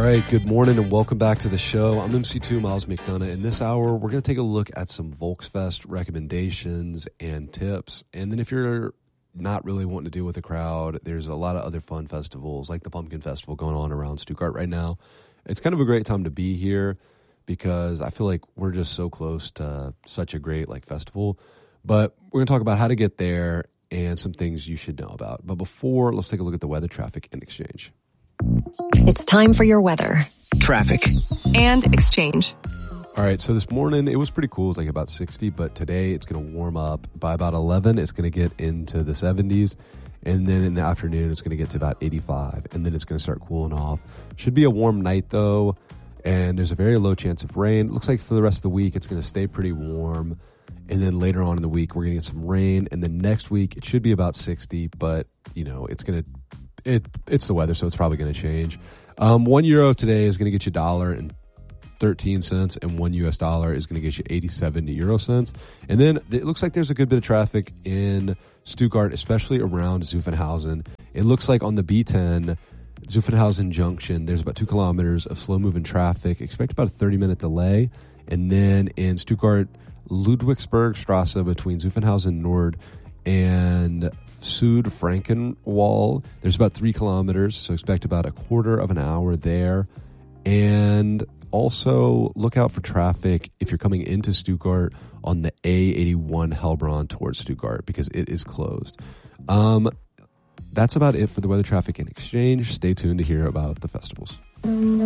right, good morning and welcome back to the show. I'm MC2 Miles McDonough. In this hour, we're going to take a look at some Volksfest recommendations and tips. And then if you're not really wanting to deal with the crowd, there's a lot of other fun festivals like the Pumpkin Festival going on around Stuttgart right now. It's kind of a great time to be here because I feel like we're just so close to such a great festival. But we're going to talk about how to get there and some things you should know about. But before, let's take a look at the weather, traffic, and exchange. It's time for your weather, traffic, and exchange. All right, so this morning it was pretty cool. It was about 60, but today it's going to warm up. By about 11, it's going to get into the 70s. And then in the afternoon, it's going to get to about 85. And then it's going to start cooling off. Should be a warm night, though. And there's a very low chance of rain. It looks like for the rest of the week, it's going to stay pretty warm. And then later on in the week, we're going to get some rain. And then next week, it should be about 60. But, it's going to... It's the weather, so it's probably going to change. €1 today is going to get you $1.13, and $1 US is going to get you 87 euro cents. And then it looks like there's a good bit of traffic in Stuttgart, especially around Zuffenhausen. It looks like on the B10, Zuffenhausen Junction, there's about 2 kilometers of slow-moving traffic. Expect about a 30-minute delay. And then in Stuttgart, Ludwigsburgstrasse between Zuffenhausen Nord and Süd-Frankenwall, there's about 3 kilometers, so expect about a quarter of an hour there. And also look out for traffic if you're coming into Stuttgart on the A81 Heilbronn towards Stuttgart because it is closed. That's about it for the weather, traffic, and exchange. Stay tuned to hear about the festivals.